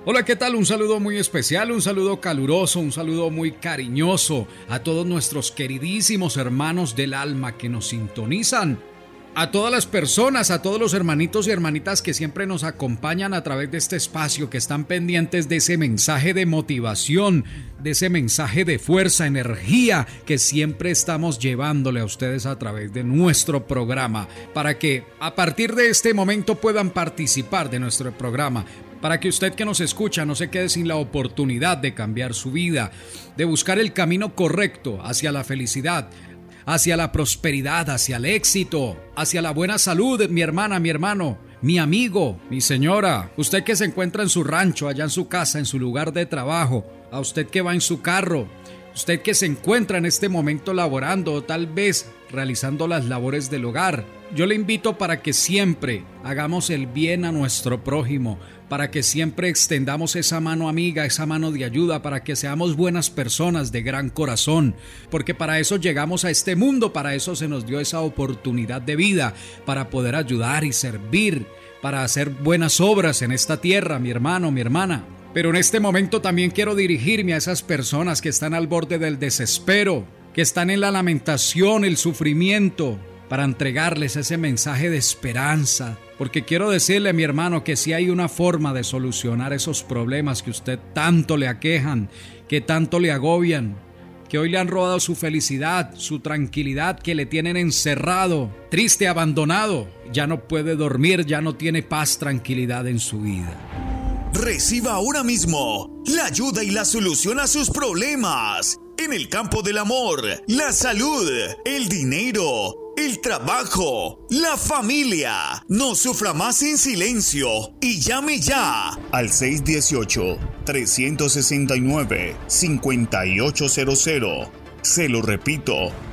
Hola, ¿qué tal? Un saludo muy especial, un saludo caluroso, un saludo muy cariñoso a todos nuestros queridísimos hermanos del alma que nos sintonizan. A todas las personas, a todos los hermanitos y hermanitas que siempre nos acompañan a través de este espacio, que están pendientes de ese mensaje de motivación, de ese mensaje de fuerza, energía que siempre estamos llevándole a ustedes a través de nuestro programa, para que a partir de este momento puedan participar de nuestro programa, para que usted que nos escucha no se quede sin la oportunidad de cambiar su vida, de buscar el camino correcto hacia la felicidad, hacia la prosperidad, hacia el éxito, hacia la buena salud, mi hermana, mi hermano, mi amigo, mi señora, usted que se encuentra en su rancho, allá en su casa, en su lugar de trabajo, a usted que va en su carro, usted que se encuentra en este momento laborando o tal vez realizando las labores del hogar. Yo le invito para que siempre hagamos el bien a nuestro prójimo, para que siempre extendamos esa mano amiga, esa mano de ayuda, para que seamos buenas personas de gran corazón, porque para eso llegamos a este mundo, para eso se nos dio esa oportunidad de vida, para poder ayudar y servir, para hacer buenas obras en esta tierra, mi hermano, mi hermana. Pero en este momento también quiero dirigirme a esas personas que están al borde del desespero, que están en la lamentación, el sufrimiento, para entregarles ese mensaje de esperanza, porque quiero decirle, mi hermano, que si hay una forma de solucionar esos problemas que usted tanto le aquejan, que tanto le agobian, que hoy le han robado su felicidad, su tranquilidad, que le tienen encerrado, triste, abandonado, ya no puede dormir, ya no tiene paz, tranquilidad en su vida. Reciba ahora mismo la ayuda y la solución a sus problemas en el campo del amor, la salud, el dinero, el trabajo, la familia. No sufra más en silencio y llame ya al 618-369-5800. Se lo repito,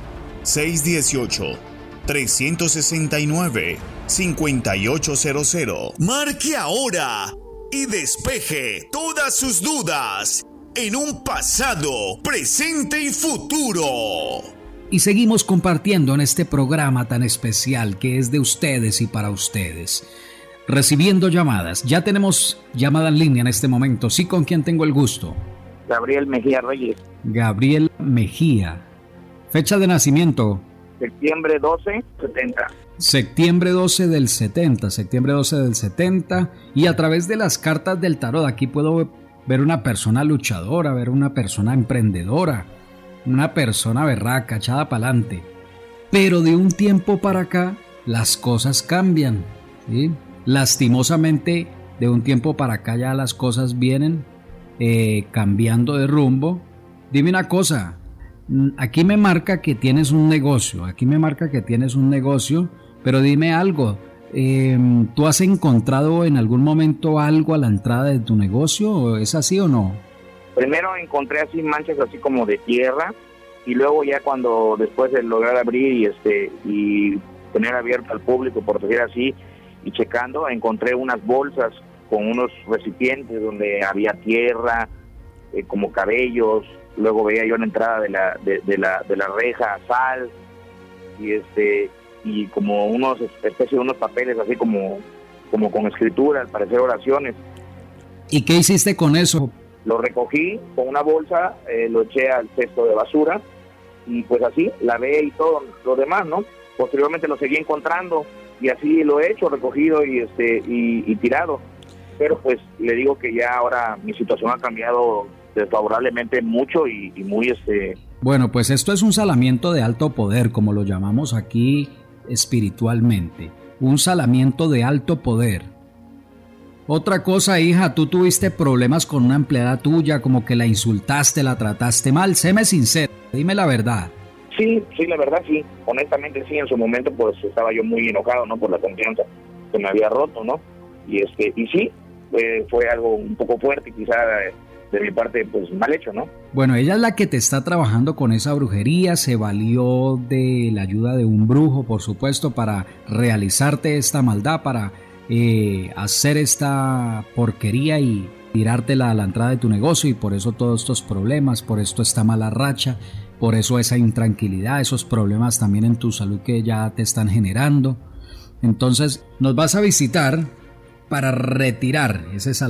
618-369-5800. Marque ahora y despeje todas sus dudas en un pasado, presente y futuro. Y seguimos compartiendo en este programa tan especial que es de ustedes y para ustedes. Recibiendo llamadas. Ya tenemos llamada en línea en este momento. Sí, ¿con quién tengo el gusto? Gabriel Mejía Reyes. Gabriel Mejía. Fecha de nacimiento. Septiembre 12, 70. Septiembre 12 del 70. Septiembre 12 del 70. Y a través de las cartas del tarot aquí puedo ver una persona luchadora, ver una persona emprendedora, una persona berraca, echada para adelante. Pero de un tiempo para acá las cosas cambian, ¿sí? Lastimosamente, de un tiempo para acá ya las cosas vienen cambiando de rumbo. Dime una cosa, aquí me marca que tienes un negocio, pero dime algo. ¿Tú has encontrado en algún momento algo a la entrada de tu negocio? ¿Es así o no? Primero encontré así manchas así como de tierra, y luego ya cuando después de lograr abrir y tener abierto al público, por decir así, y checando, encontré unas bolsas con unos recipientes donde había tierra, como cabellos. Luego veía yo en la entrada de la reja sal, y como unos especie de unos papeles así como con escritura, al parecer oraciones. ¿Y qué hiciste con eso? Lo recogí con una bolsa, lo eché al cesto de basura, y pues así lavé y todo lo demás, ¿no? Posteriormente lo seguí encontrando y así lo he hecho, recogido y tirado. Pero pues le digo que ya ahora mi situación ha cambiado desfavorablemente mucho y muy Bueno, pues esto es un salamiento de alto poder, como lo llamamos aquí espiritualmente. Un salamiento de alto poder. Otra cosa, hija, tú tuviste problemas con una empleada tuya, como que la insultaste, la trataste mal. Séme sincero, dime la verdad. Sí, la verdad sí. Honestamente sí, en su momento pues estaba yo muy enojado, ¿no? Por la confianza que me había roto, ¿no? Y sí, fue algo un poco fuerte, quizá de mi parte pues mal hecho, ¿no? Bueno, ella es la que te está trabajando con esa brujería, se valió de la ayuda de un brujo, por supuesto, para realizarte esta maldad, para hacer esta porquería y tirártela a la entrada de tu negocio, y por eso todos estos problemas, por esto esta mala racha, por eso esa intranquilidad, esos problemas también en tu salud que ya te están generando. Entonces nos vas a visitar para retirar ese